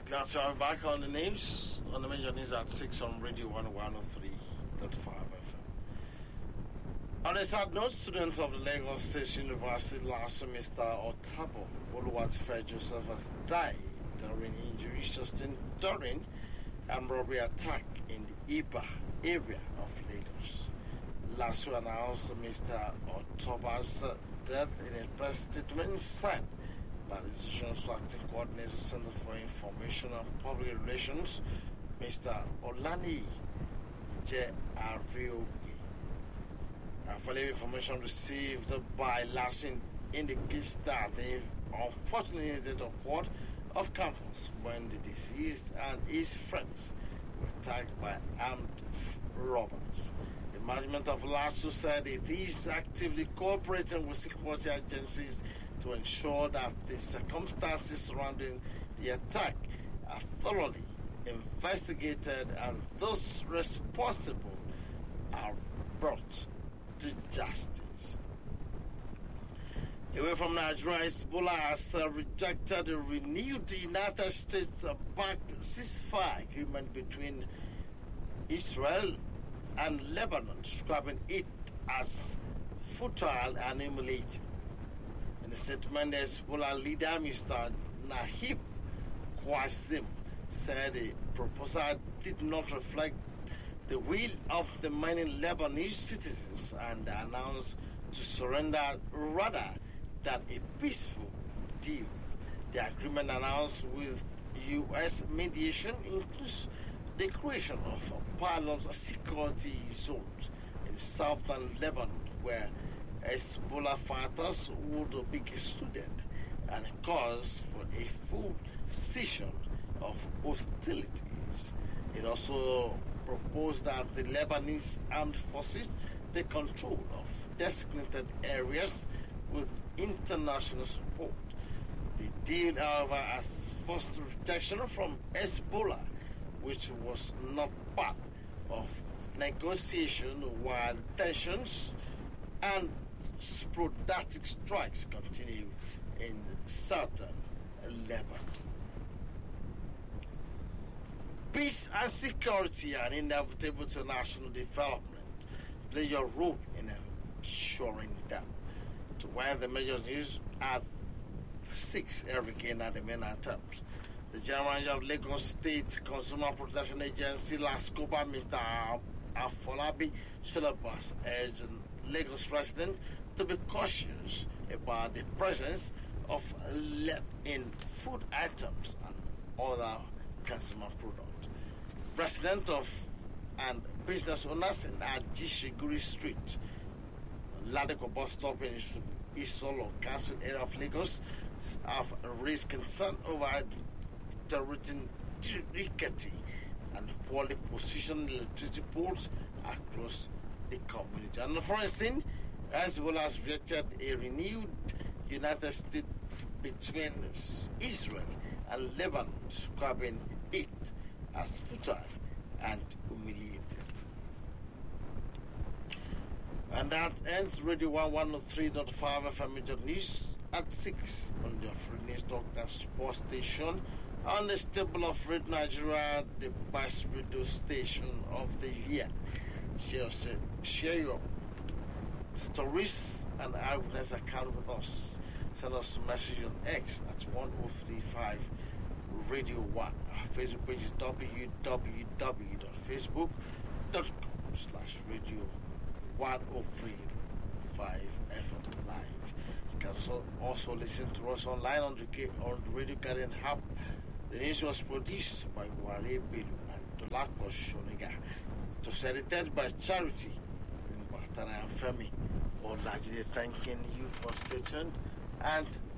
Glad to have you back on the news. On the major news at 6 on Radio 103.5 FM. On a sad note, students of the Lagos State University last semester, Otabo Oluwatife Joseph, has died during injuries sustained during an robbery attack in the Iba area of Lagos. LASU announced Mr. Otabo's death in a press statement signed by the Institution's Acting Coordinator Center for Information and Public Relations, Mr. Olani J. Arviobi. Following information received by LASU indicates that the unfortunate incident occurred off campus when the deceased and his friends were attacked by armed robbers. The management of LASU said it is actively cooperating with security agencies to ensure that the circumstances surrounding the attack are thoroughly investigated and those responsible are brought to justice. Away from Nigeria, Hezbollah has rejected a renewed United States-backed ceasefire agreement between Israel and Lebanon, describing it as futile and humiliating. In a statement, Hezbollah leader Mr. Nahim Qasim said the proposal did not reflect the will of the many Lebanese citizens and announced to surrender rather than a peaceful deal. The agreement announced with U.S. mediation includes the creation of pilot security zones in southern Lebanon where Hezbollah fighters would be excluded and calls for a full cessation of hostilities. It also proposed that the Lebanese armed forces take control of designated areas with international support. The deal, however, has forced rejection from Hezbollah, which was not part of negotiation, while tensions and sporadic strikes continue in southern Lebanon. Peace and security are inevitable to national development. Play your role in ensuring them. To where the major news at 6 every game at the main terms. The General Manager of Lagos State Consumer Protection Agency, LASCOPA, Mr. Afolabi Sholabas, urged Lagos residents to be cautious about the presence of lead in food items and other consumer products. Residents of and business owners in Ajishiguri Street, Ladeko bus stop in Isolo Council area of Lagos have raised concern over deteriorating rickety and poorly positioned electricity poles across the community. And the foreign scene, as well as rejected a renewed United States between Israel and Lebanon, describing it as futile and humiliating. And that ends Radio 103.5 FM Major News at 6 on the Free News Talk and Sports Station on the stable of Radio Nigeria, the best radio station of the year. Share your stories and eyewitness account with us. Send us a message on X at 1035 Radio 1. Our Facebook page is www.facebook.com/radio 103.5 FM live. You can also listen to us online on the Radio Guardian app. The news was produced by Wale Bilu and Dolako Shoniga. It was edited by Charity in Bahtana and Femi. All largely thanking you for staying tuned and